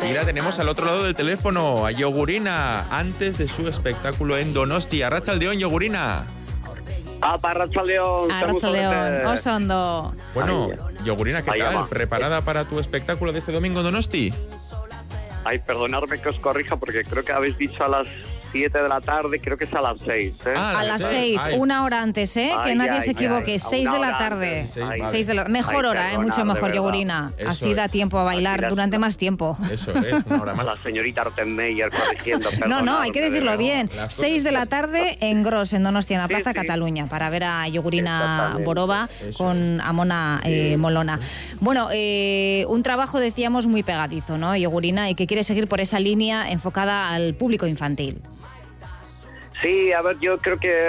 Y la tenemos al otro lado del teléfono, a Yogurina, antes de su espectáculo en Donosti. Arratsaldeon, Yogurina. Arratsaldeon. Arratsaldeon, oso ondo. Bueno, Yogurina, ¿qué tal? ¿Preparada para tu espectáculo de este domingo en Donosti? Ay, perdonadme que os corrija porque creo que habéis dicho a las 7 de la tarde, creo que es a las 6. A las 6, una hora antes, que nadie se equivoque. 6 de la tarde. 6 de la mejor hora, mucho mejor, Yogurina. Así da tiempo a bailar durante más tiempo. Eso es, una hora más. La señorita Rottenmeier corrigiendo. No, hay que decirlo bien. 6 de la tarde en Gros, en Donosti, en la Plaza Cataluña, para ver a Yogurina Borova con Amona Molona. Bueno, un trabajo, decíamos, muy pegadizo, ¿no, Yogurina? Y que quiere seguir por esa línea enfocada al público infantil. Sí, a ver, yo creo que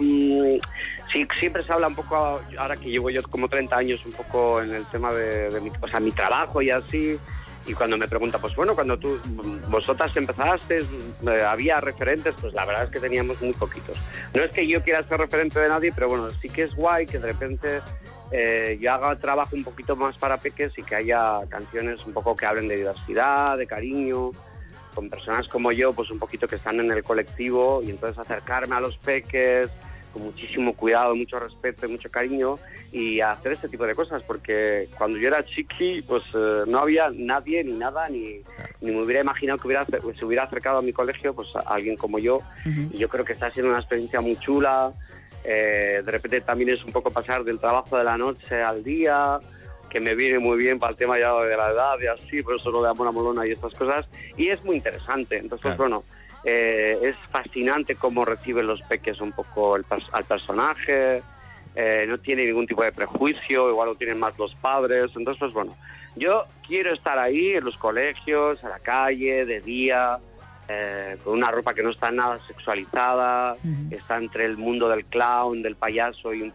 sí, siempre se habla un poco, ahora que llevo yo como 30 años un poco en el tema de mi trabajo y así, y cuando me preguntan, pues bueno, cuando vosotras empezaste, había referentes, pues la verdad es que teníamos muy poquitos. No es que yo quiera ser referente de nadie, pero bueno, sí que es guay que de repente yo haga trabajo un poquito más para peques y que haya canciones un poco que hablen de diversidad, de cariño, con personas como yo, pues un poquito que están en el colectivo, y entonces acercarme a los peques con muchísimo cuidado, mucho respeto y mucho cariño, y hacer este tipo de cosas, porque cuando yo era chiqui, pues no había nadie ni nada, ni me hubiera imaginado que se hubiera acercado a mi colegio pues a alguien como yo. Y yo creo que está siendo una experiencia muy chula. De repente también es un poco pasar del trabajo de la noche al día, que me viene muy bien para el tema ya de la edad y así, por eso lo de Amona Molona y estas cosas, y es muy interesante. Entonces, bueno, es fascinante cómo reciben los peques un poco al personaje, no tiene ningún tipo de prejuicio, igual lo tienen más los padres. Entonces, pues bueno, yo quiero estar ahí en los colegios, a la calle, de día, con una ropa que no está nada sexualizada, está entre el mundo del clown, del payaso y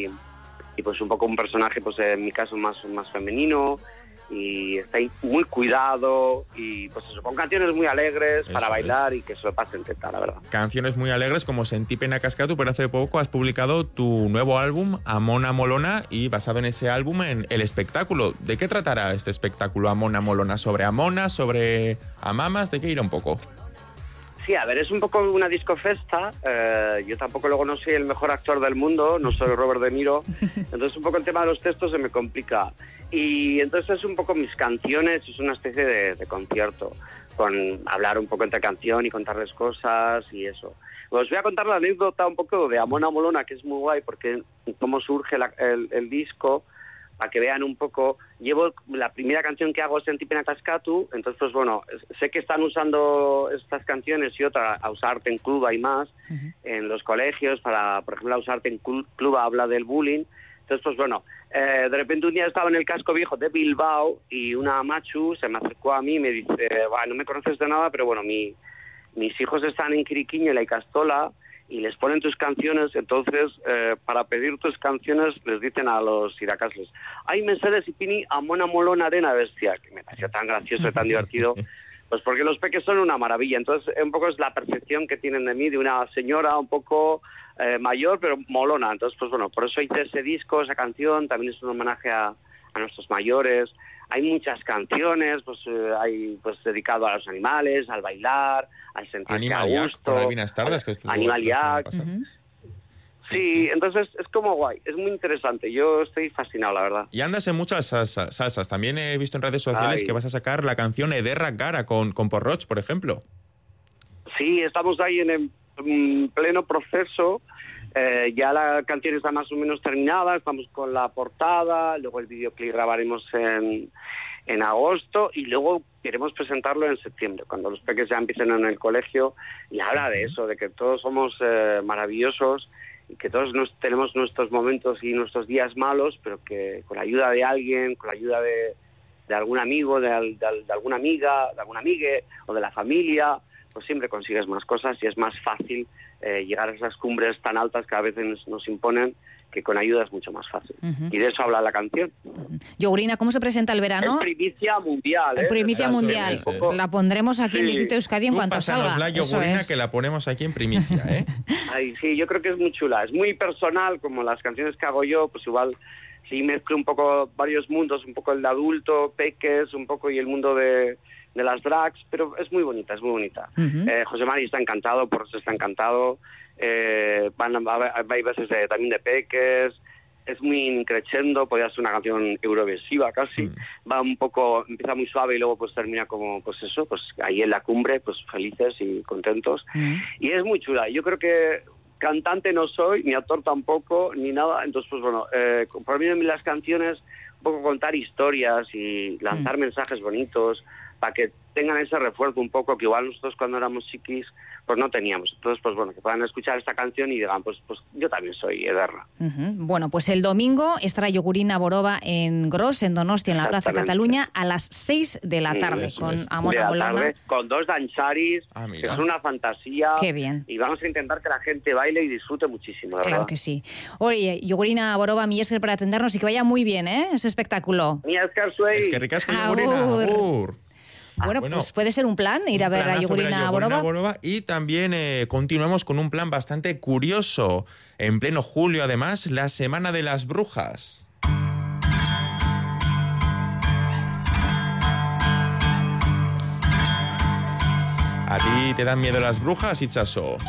pues un poco un personaje, pues en mi caso más femenino, y está ahí muy cuidado, y pues eso, con canciones muy alegres para bailar y que se lo pasen teta, la verdad. Canciones muy alegres como Sentí pena cascatu, pero hace poco has publicado tu nuevo álbum, Amona Molona, y basado en ese álbum, en el espectáculo. ¿De qué tratará este espectáculo, Amona Molona? ¿Sobre Amona? ¿Sobre amamas? ¿De qué irá un poco? Sí, a ver, es un poco una discofesta. Yo tampoco luego no soy el mejor actor del mundo, no soy Robert De Niro, entonces un poco el tema de los textos se me complica. Y entonces es un poco mis canciones, es una especie de concierto, con hablar un poco entre canción y contarles cosas y eso. Os voy a contar la anécdota un poco de Amona Molona, que es muy guay, porque cómo surge el disco, para que vean un poco. Llevo la primera canción que hago es Sentí pena cascatu, entonces pues bueno, sé que están usando estas canciones y otra, a usarte en Club y más, en los colegios, para, por ejemplo, a usarte en Club habla del bullying. Entonces pues bueno, de repente un día estaba en el casco viejo de Bilbao y una machu se me acercó a mí y me dice, no me conoces de nada, pero bueno, mis hijos están en Quiriquiña y la Icastola, y les ponen tus canciones, entonces para pedir tus canciones les dicen a los iracases, ay, Mercedes y Pini, Amona Molona arena bestia, que me pareció tan gracioso y tan divertido, pues porque los peques son una maravilla. Entonces un poco es la percepción que tienen de mí, de una señora un poco mayor, pero molona. Entonces pues bueno, por eso hice ese disco, esa canción, también es un homenaje a nuestros mayores. Hay muchas canciones, pues hay pues dedicado a los animales, al bailar, al sentirse a gusto. Animaliac. Sí, entonces es como guay, es muy interesante. Yo estoy fascinado, la verdad. Y andas en muchas salsas. También he visto en redes sociales que vas a sacar la canción Ederra Gara con Porroch, por ejemplo. Sí, estamos ahí en pleno proceso. Ya la canción está más o menos terminada, estamos con la portada, luego el videoclip grabaremos en agosto y luego queremos presentarlo en septiembre, cuando los peques ya empiecen en el colegio, y habla de eso, de que todos somos maravillosos y que todos tenemos nuestros momentos y nuestros días malos, pero que con la ayuda de alguien, con la ayuda de algún amigo, de alguna amiga, de alguna amigue o de la familia, pues siempre consigues más cosas y es más fácil llegar a esas cumbres tan altas que a veces nos imponen, que con ayuda es mucho más fácil. Y de eso habla la canción. Yogurina, ¿cómo se presenta el verano? Es primicia mundial. Primicia mundial. La pondremos aquí en Distrito Euskadi en cuanto salga. La Yogurina, que la ponemos aquí en primicia, Ay, sí, yo creo que es muy chula. Es muy personal, como las canciones que hago yo, pues igual sí mezclo un poco varios mundos, un poco el de adulto, peques, un poco y el mundo de las drags, pero es muy bonita, es muy bonita. José Mari está encantado, Porros está encantado, hay veces también de peques, es muy crescendo, podría ser una canción eurovisiva casi, va un poco, empieza muy suave y luego pues termina como, pues eso, pues ahí en la cumbre, pues felices y contentos. Y es muy chula, yo creo que cantante no soy, ni actor tampoco, ni nada, entonces pues bueno, por mí las canciones, un poco contar historias y lanzar mensajes bonitos, para que tengan ese refuerzo un poco que igual nosotros cuando éramos chiquis pues no teníamos. Entonces, pues bueno, que puedan escuchar esta canción y digan, pues yo también soy Ederra. Bueno, pues el domingo estará Yogurina Borova en Gros, en Donostia, en la Plaza Cataluña, a las 6 de la tarde, con Amona Molona. Con 2 dancharis, que es una fantasía. Qué bien. Y vamos a intentar que la gente baile y disfrute muchísimo, Claro que sí. Oye, Yogurina Borova, mi esker para atendernos y que vaya muy bien, ese espectáculo. Mi esker suey. Es que ricasco, Yogurina. Bueno, pues puede ser un plan ir a ver a Yogurina Borova. Y también continuamos con un plan bastante curioso. En pleno julio, además, la Semana de las Brujas. ¿A ti te dan miedo las brujas, Itxaso?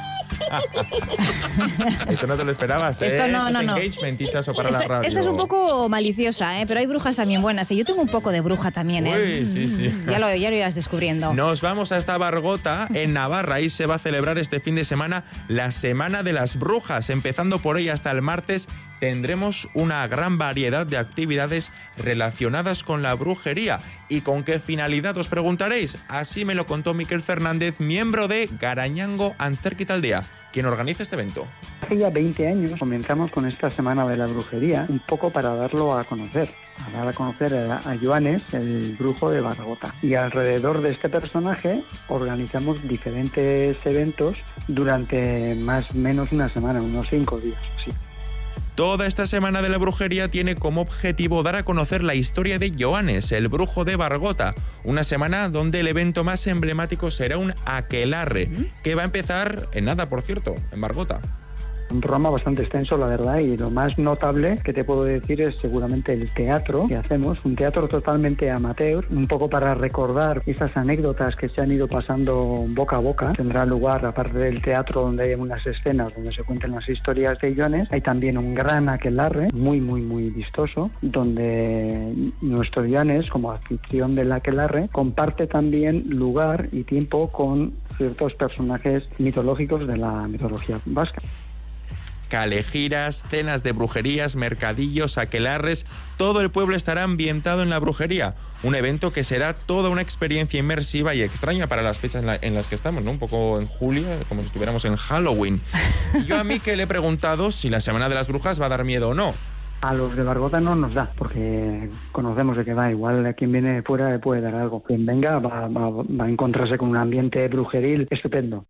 Esto no te lo esperabas, Esto no. Engagement, Itxaso, para la radio. Esta es un poco maliciosa, pero hay brujas también buenas. Y yo tengo un poco de bruja también, Sí. Ya lo irás descubriendo. Nos vamos hasta Bargota, en Navarra. Ahí se va a celebrar este fin de semana la Semana de las Brujas. Empezando por ella hasta el martes, tendremos una gran variedad de actividades relacionadas con la brujería. ¿Y con qué finalidad, os preguntaréis? Así me lo contó Miquel Fernández, miembro de Garañango Antzerkit Aldea, quien organiza este evento. Hace ya 20 años comenzamos con esta Semana de la Brujería, un poco para darlo a conocer. A dar a conocer a Joanes, el brujo de Bargota. Y alrededor de este personaje organizamos diferentes eventos durante más o menos una semana, unos 5 días. Sí. Toda esta Semana de la Brujería tiene como objetivo dar a conocer la historia de Joanes, el brujo de Bargota. Una semana donde el evento más emblemático será un aquelarre, que va a empezar en nada, por cierto, en Bargota. Un programa bastante extenso, la verdad, y lo más notable que te puedo decir es seguramente el teatro que hacemos, un teatro totalmente amateur, un poco para recordar esas anécdotas que se han ido pasando boca a boca. Tendrá lugar, aparte del teatro donde hay unas escenas donde se cuentan las historias de Joanes, hay también un gran aquelarre, muy vistoso, donde nuestro Joanes, como anfitrión del aquelarre, comparte también lugar y tiempo con ciertos personajes mitológicos de la mitología vasca. Calejiras, cenas de brujerías, mercadillos, aquelarres, todo el pueblo estará ambientado en la brujería. Un evento que será toda una experiencia inmersiva y extraña para las fechas en las que estamos, ¿no? Un poco en julio, como si estuviéramos en Halloween. Y yo a mí que le he preguntado si la Semana de las Brujas va a dar miedo o no. A los de Bargota no nos da, porque conocemos de qué va. Igual a quien viene de fuera le puede dar algo. Quien venga va a encontrarse con un ambiente brujeril estupendo.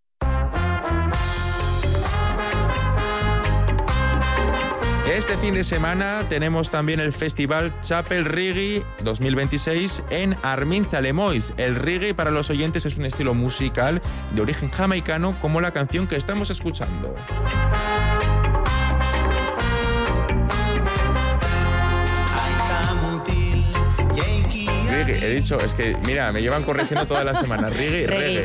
Este fin de semana tenemos también el festival Chapel Reggae 2026 en Armintza-Lemoiz. El reggae, para los oyentes, es un estilo musical de origen jamaicano, como la canción que estamos escuchando. Reggae, he dicho, es que, mira, me llevan corrigiendo toda la semana. Reggae.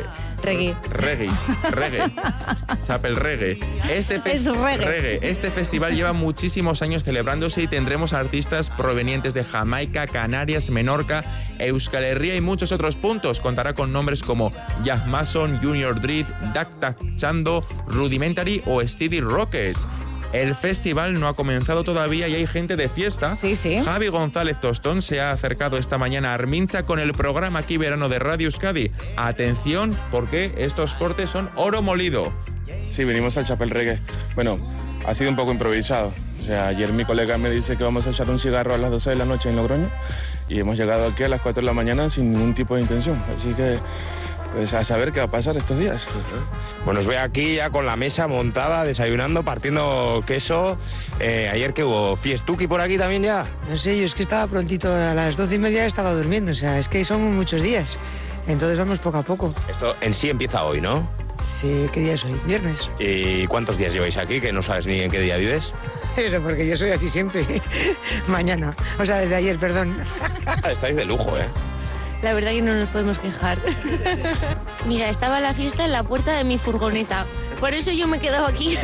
Chapel Reggae. Este festival lleva muchísimos años celebrándose y tendremos artistas provenientes de Jamaica, Canarias, Menorca, Euskal Herria y muchos otros puntos. Contará con nombres como Jack Mason, Junior Dread, Dak Tak Chando, Rudimentary o Steady Rockets. El festival no ha comenzado todavía y hay gente de fiesta. Sí. Javi González Tostón se ha acercado esta mañana a Armintza con el programa Aquí Verano de Radio Euskadi. Atención, porque estos cortes son oro molido. Sí, venimos al Chapel Reggae. Bueno, ha sido un poco improvisado. O sea, ayer mi colega me dice que vamos a echar un cigarro a las 12 de la noche en Logroño y hemos llegado aquí a las 4 de la mañana sin ningún tipo de intención. Así que, pues a saber qué va a pasar estos días. Bueno, os veo aquí ya con la mesa montada, desayunando, partiendo queso. Ayer que hubo fiestuki por aquí también ya. No sé, yo es que estaba prontito, a las 12:30 estaba durmiendo, o sea, es que son muchos días. Entonces vamos poco a poco. Esto en sí empieza hoy, ¿no? Sí, ¿qué día es hoy? ¿Viernes? ¿Y cuántos días lleváis aquí que no sabes ni en qué día vives? Pero porque yo soy así siempre. Mañana, o sea, desde ayer, perdón. Estáis de lujo, ¿eh? La verdad que no nos podemos quejar. Mira, estaba la fiesta en la puerta de mi furgoneta. Por eso yo me he quedado aquí.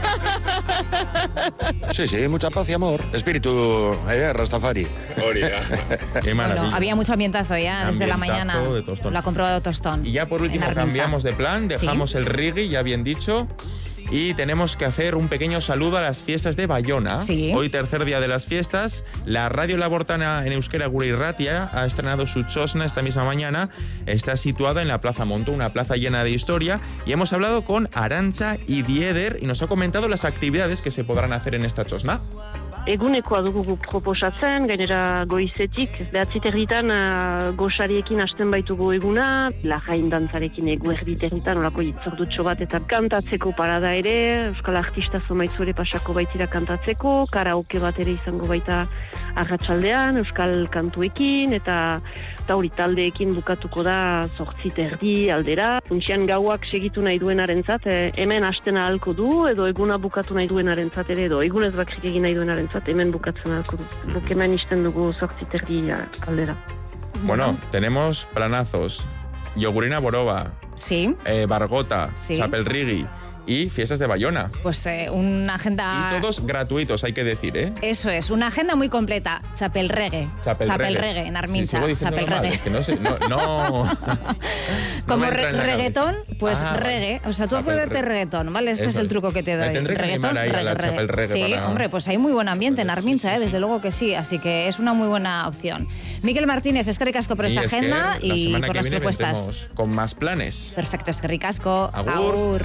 Sí, mucha paz y amor. Espíritu, Rastafari. Qué maravilla. Bueno, había mucho ambientazo ya desde la mañana. Ambientazo de Tostón. Lo ha comprobado Tostón. Y ya por último cambiamos de plan, dejamos el reggae, ya bien dicho. Y tenemos que hacer un pequeño saludo a las fiestas de Bayona. Sí. Hoy, tercer día de las fiestas, la Radio Labortana en Euskera Gure Irratia ha estrenado su chosna esta misma mañana. Está situada en la Plaza Montó, una plaza llena de historia. Y hemos hablado con Arantxa y Dieder y nos ha comentado las actividades que se podrán hacer en esta chosna. Egunekoa dugu proposatzen, gainera goizetik, behatziterritan gosariekin hasten baitugu eguna, lajain dantzarekin eguerditerritan, olako itzordutxo bat eta kantatzeko parada ere, euskal artista zomaitzu ere pasako baitira kantatzeko, karaoke bat ere izango baita arratsaldean, euskal kantuekin, eta hori taldeekin bukatuko da 8:30 aldera. Funtsian gauak segitu nahi duenarentzat, hemen hasten ahalko du, edo eguna bukatu nahi duenarentzat ere, edo egunez bakrik egin nahi duenarentzat, hemen bukatzen ahalko du. Guk hemen izten dugu 8:30 aldera. Bueno, tenemos planazos. Yogurina Boroba. Sí. Bargota. Sí. Chapelrigui. Y fiestas de Bayona. Pues una agenda... Y todos gratuitos, hay que decir, ¿eh? Eso es, una agenda muy completa. Chapelreggae. Chapelreggae en Armintza. Sí, Chapelreggae. Es que no sé, no... Como reggaetón, pues reggae. O sea, tú acuérdate reggaetón, ¿vale? Este es el truco que te doy. Reggaetón, reggae. Sí, hombre, pues hay muy buen ambiente en Armintza, desde luego que sí. Así que es una muy buena opción. Miquel Martínez, eskerrik asko por esta agenda y por las propuestas. Con más planes. Perfecto, eskerrik asko. Agur.